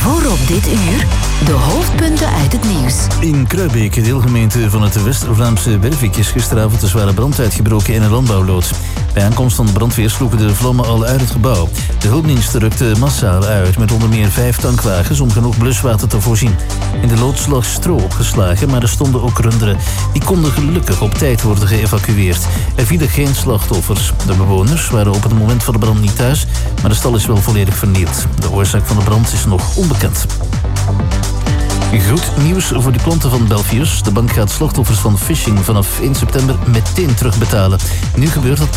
Voor op dit uur de hoofdpunten uit het nieuws. In Kruibeke, deelgemeente van het West-Vlaamse Wervik, is gisteravond een zware brand uitgebroken in een landbouwloods. Bij aankomst van de brandweer sloegen de vlammen al uit het gebouw. De hulpdiensten rukten massaal uit met onder meer 5 tankwagens om genoeg bluswater te voorzien. In de loods lag stro opgeslagen, maar er stonden ook runderen. Die konden gelukkig op tijd worden geëvacueerd. Er vielen geen slachtoffers. De bewoners waren op het moment van de brand niet thuis, maar de stal is wel volledig vernield. De oorzaak van de brand is nog onbekend. Goed nieuws voor de klanten van Belfius. De bank gaat slachtoffers van phishing vanaf 1 september meteen terugbetalen. Nu gebeurt dat